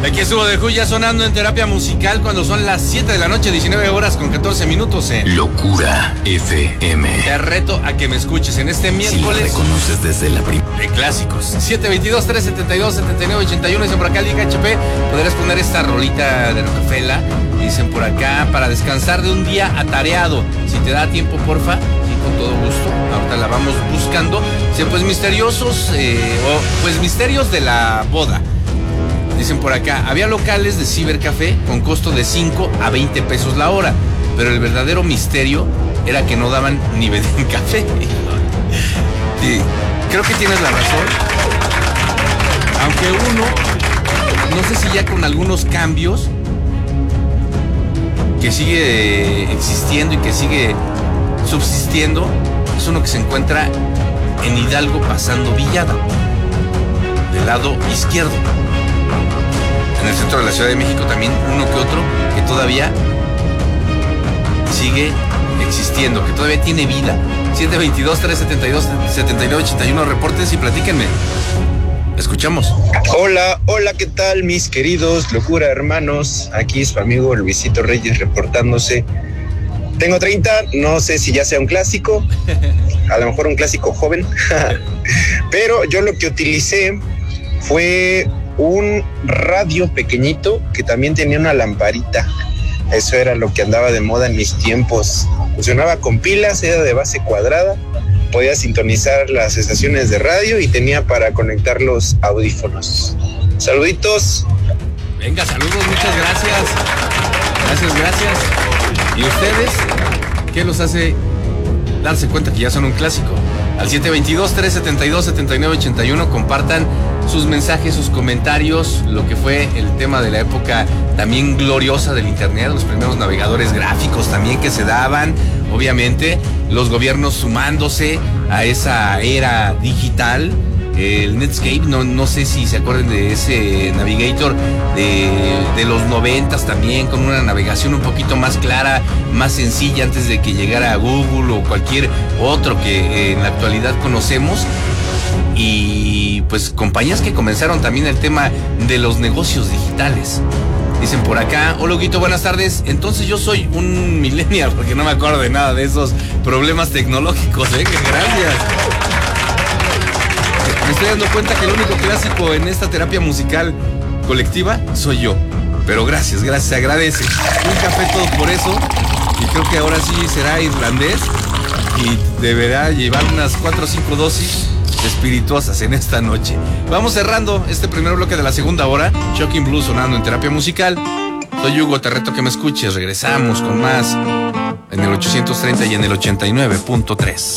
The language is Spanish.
Aquí estuvo The Who ya sonando en terapia musical cuando son las 7 de la noche, 19 horas con 14 minutos en Locura FM. Te reto a que me escuches en este miércoles. Si lo reconoces desde la primera. De clásicos. 722-372-7981. Dicen por acá, Liga HP. Podrías poner esta rolita de Rockefeller. Dicen por acá, para descansar de un día atareado. Si te da tiempo, porfa. Sí, con todo gusto. Ahorita la vamos buscando. Dicen, pues misteriosos, pues misterios de la boda. Dicen por acá, había locales de cibercafé con costo de 5 a 20 pesos la hora, pero el verdadero misterio era que no daban ni vendían café. Sí, creo que tienes la razón. Aunque uno, no sé si ya con algunos cambios, que sigue existiendo y que sigue subsistiendo, es uno que se encuentra en Hidalgo pasando Villada, del lado izquierdo. En el centro de la Ciudad de México también uno que otro que todavía sigue existiendo, que todavía tiene vida. 722-372-7981, reportes y platíquenme. Escuchamos. Hola, ¿qué tal mis queridos Locura hermanos? Aquí es su amigo Luisito Reyes reportándose. Tengo 30, no sé si ya sea un clásico, a lo mejor un clásico joven, pero yo lo que utilicé fue un radio pequeñito que también tenía una lamparita. Eso era lo que andaba de moda en mis tiempos. Funcionaba con pilas, era de base cuadrada, podía sintonizar las estaciones de radio y tenía para conectar los audífonos. Saluditos. Venga, saludos, muchas gracias. Gracias. ¿Y ustedes qué los hace darse cuenta que ya son un clásico? Al 722-372-7981 compartan sus mensajes, sus comentarios, lo que fue el tema de la época también gloriosa del internet, los primeros navegadores gráficos también que se daban, obviamente los gobiernos sumándose a esa era digital, el Netscape, no sé si se acuerdan de ese navigator de los 90s también, con una navegación un poquito más clara, más sencilla antes de que llegara a Google o cualquier otro que en la actualidad conocemos. Y pues compañías que comenzaron también el tema de los negocios digitales. Dicen por acá, hola Huguito, buenas tardes. Entonces yo soy un millennial porque no me acuerdo de nada de esos problemas tecnológicos, gracias. Me estoy dando cuenta que el único clásico en esta terapia musical colectiva soy yo. Pero gracias, se agradece. Un café todo por eso. Y creo que ahora sí será irlandés y deberá llevar unas 4 o 5 dosis espirituosas en esta noche. Vamos cerrando este primer bloque de la segunda hora. Shocking Blue sonando en terapia musical. Soy Hugo, te reto que me escuches. Regresamos con más en el 830 y en el 89.3.